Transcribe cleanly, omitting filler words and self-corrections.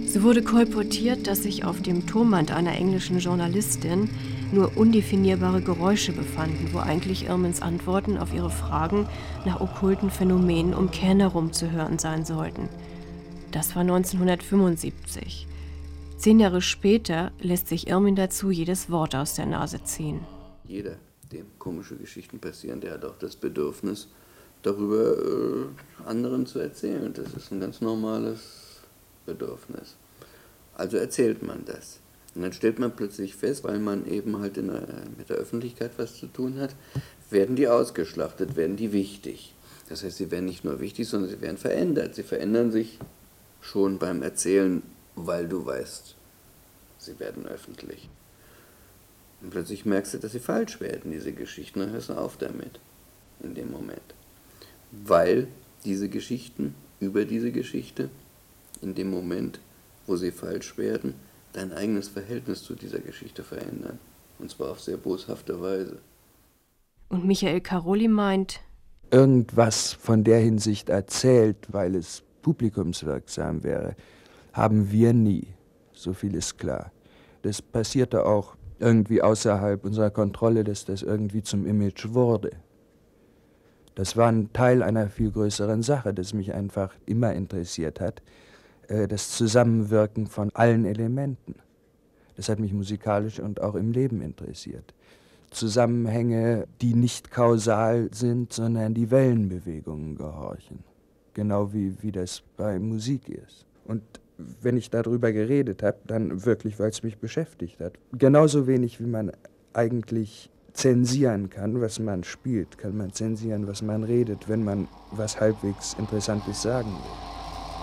So wurde kolportiert, dass sich auf dem Turmband einer englischen Journalistin nur undefinierbare Geräusche befanden, wo eigentlich Irmens Antworten auf ihre Fragen nach okkulten Phänomenen um Cairn herum zu hören sein sollten. Das war 1975. 10 Jahre später lässt sich Irmin dazu jedes Wort aus der Nase ziehen. Jeder, dem komische Geschichten passieren, der hat auch das Bedürfnis, darüber anderen zu erzählen. Das ist ein ganz normales Bedürfnis. Also erzählt man das. Und dann stellt man plötzlich fest, weil man eben halt mit der Öffentlichkeit was zu tun hat, werden die ausgeschlachtet, werden die wichtig. Das heißt, sie werden nicht nur wichtig, sondern sie werden verändert. Sie verändern sich schon beim Erzählen, weil du weißt, sie werden öffentlich. Und plötzlich merkst du, dass sie falsch werden, diese Geschichten, dann hörst du auf damit, in dem Moment. Weil diese Geschichten, über diese Geschichte, in dem Moment, wo sie falsch werden, dein eigenes Verhältnis zu dieser Geschichte verändern. Und zwar auf sehr boshafte Weise. Und Michael Karoli meint, irgendwas von der Hinsicht erzählt, weil es publikumswirksam wäre, haben wir nie. So viel ist klar. Das passierte auch irgendwie außerhalb unserer Kontrolle, dass das irgendwie zum Image wurde. Das war ein Teil einer viel größeren Sache, das mich einfach immer interessiert hat. Das Zusammenwirken von allen Elementen. Das hat mich musikalisch und auch im Leben interessiert. Zusammenhänge, die nicht kausal sind, sondern die Wellenbewegungen gehorchen. Genau wie das bei Musik ist. Und wenn ich darüber geredet habe, dann wirklich, weil es mich beschäftigt hat. Genauso wenig, wie man eigentlich zensieren kann, was man spielt, kann man zensieren, was man redet, wenn man was halbwegs Interessantes sagen will.